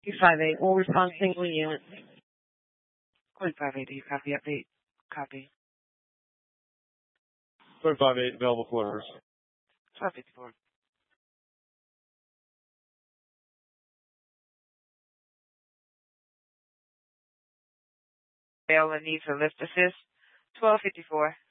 258, all response single unit. 0.58, do you copy update? Copy. 0.58, available quarters. 1254. Fail and need for lift assist. 1254.